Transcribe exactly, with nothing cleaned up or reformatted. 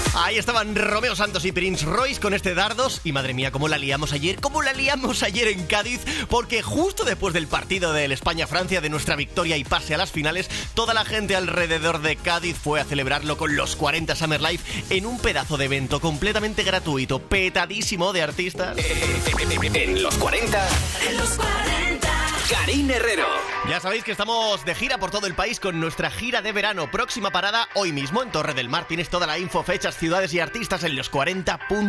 Ahí estaban Romeo Santos y Prince Royce con este Dardos. Y madre mía, cómo la liamos ayer, cómo la liamos ayer en Cádiz. Porque justo después del partido del España-Francia, de nuestra victoria y pase a las finales, toda la gente alrededor de Cádiz fue a celebrarlo con los cuarenta Summer Live en un pedazo de evento completamente gratuito, petadísimo de artistas. En los cuarenta. En los cuarenta. Karine Herrero. Ya sabéis que estamos de gira por todo el país con nuestra gira de verano. Próxima parada hoy mismo en Torre del Mar. Tienes toda la info, fechas, ciudades y artistas en los cuarenta punto com.